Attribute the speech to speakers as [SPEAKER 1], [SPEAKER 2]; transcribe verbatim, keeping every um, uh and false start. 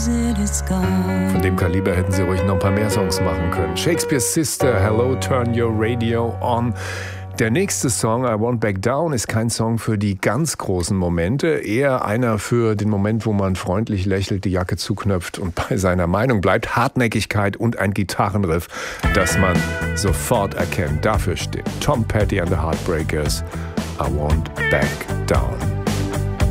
[SPEAKER 1] Von dem Kaliber hätten sie ruhig noch ein paar mehr Songs machen können. Shakespeare's Sister, Hello, Turn Your Radio On. Der nächste Song, I Won't Back Down, ist kein Song für die ganz großen Momente, eher einer für den Moment, wo man freundlich lächelt, die Jacke zuknöpft und bei seiner Meinung bleibt. Hartnäckigkeit und ein Gitarrenriff, das man sofort erkennt. Dafür steht Tom Petty and the Heartbreakers, I Won't Back Down.